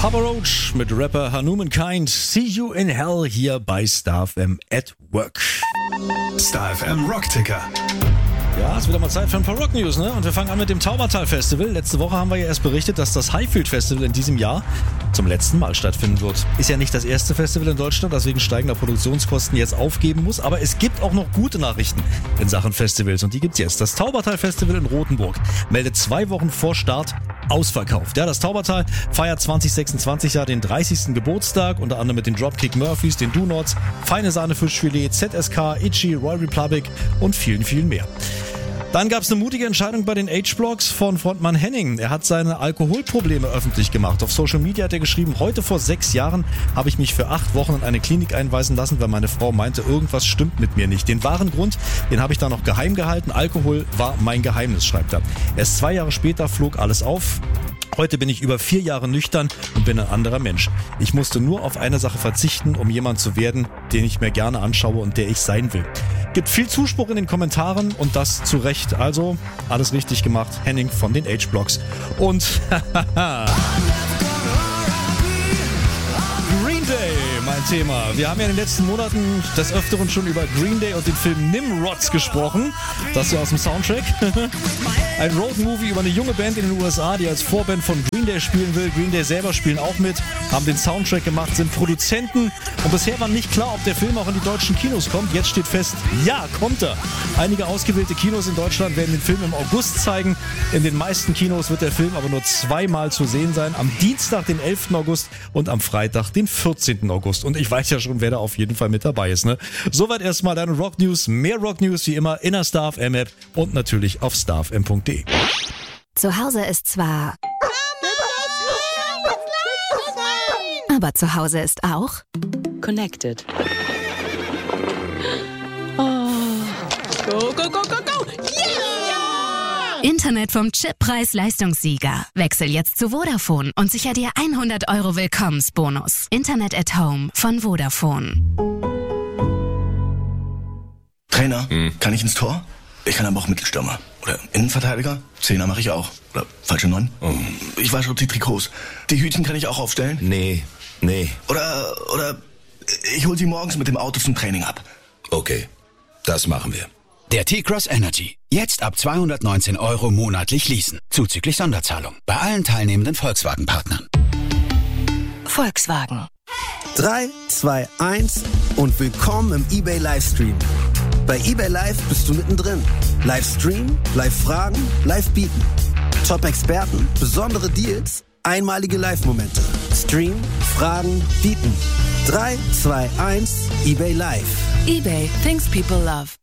Papa Roach mit Rapper Hanuman Kind. See you in hell hier bei Star FM at Work. Star FM Rockticker. Ja, ist wieder mal Zeit für ein paar Rock News, ne? Und wir fangen an mit dem Taubertal Festival. Letzte Woche haben wir ja erst berichtet, dass das Highfield Festival in diesem Jahr zum letzten Mal stattfinden wird. Ist ja nicht das erste Festival in Deutschland, deswegen steigender Produktionskosten jetzt aufgeben muss. Aber es gibt auch noch gute Nachrichten in Sachen Festivals und die gibt's jetzt. Das Taubertal Festival in Rothenburg meldet 2 Wochen vor Start ausverkauft. Ja, das Taubertal feiert 2026 ja den 30. Geburtstag, unter anderem mit den Dropkick Murphys, den Do-Nots, Feine Sahne Fischfilet, ZSK, Itchy, Royal Republic und vielen, vielen mehr. Dann gab es eine mutige Entscheidung bei den H-Blocks von Frontmann Henning. Er hat seine Alkoholprobleme öffentlich gemacht. Auf Social Media hat er geschrieben, heute vor 6 Jahren habe ich mich für 8 Wochen in eine Klinik einweisen lassen, weil meine Frau meinte, irgendwas stimmt mit mir nicht. Den wahren Grund, den habe ich da noch geheim gehalten. Alkohol war mein Geheimnis, schreibt er. Erst 2 Jahre später flog alles auf. Heute bin ich über 4 Jahre nüchtern und bin ein anderer Mensch. Ich musste nur auf eine Sache verzichten, um jemand zu werden, den ich mir gerne anschaue und der ich sein will. Gibt viel Zuspruch in den Kommentaren und das zu Recht. Also alles richtig gemacht. Henning von den H-Blocks. Und Green Day, mein Thema. Wir haben ja in den letzten Monaten des Öfteren schon über Green Day und den Film Nimrods gesprochen. Das ist ja aus dem Soundtrack. Ein Roadmovie über eine junge Band in den USA, die als Vorband von Green Day spielen will. Green Day selber spielen auch mit, haben den Soundtrack gemacht, sind Produzenten. Und bisher war nicht klar, ob der Film auch in die deutschen Kinos kommt. Jetzt steht fest, ja, kommt er. Einige ausgewählte Kinos in Deutschland werden den Film im August zeigen. In den meisten Kinos wird der Film aber nur 2-mal zu sehen sein. Am Dienstag, den 11. August und am Freitag, den 14. August. Und ich weiß ja schon, wer da auf jeden Fall mit dabei ist, ne? Soweit erstmal deine Rock News. Mehr Rock News wie immer in der Star FM App und natürlich auf starfm.de. Zu Hause ist zwar... Aber zu Hause ist auch... Connected. Oh. Go, go, go, go, go! Yeah! Internet vom Chippreis-Leistungssieger. Wechsel jetzt zu Vodafone und sicher dir 100 € Willkommensbonus. Internet at Home von Vodafone. Trainer, kann ich ins Tor? Ich kann aber auch Mittelstürmer. Oder Innenverteidiger? 10er mache ich auch. Oder falsche 9? Ich wasche auch die Trikots. Die Hütchen kann ich auch aufstellen? Nee. Oder ich hol sie morgens mit dem Auto zum Training ab. Okay, das machen wir. Der T-Cross Energy. Jetzt ab 219 € monatlich leasen. Zuzüglich Sonderzahlung. Bei allen teilnehmenden Volkswagen-Partnern. Volkswagen. 3, 2, 1 und willkommen im eBay Livestream. Bei eBay Live bist du mittendrin. Livestream, Live-Fragen, Live-Bieten. Top-Experten, besondere Deals, einmalige Live-Momente. Stream, Fragen, Bieten. 3, 2, 1, eBay Live. eBay, things people love.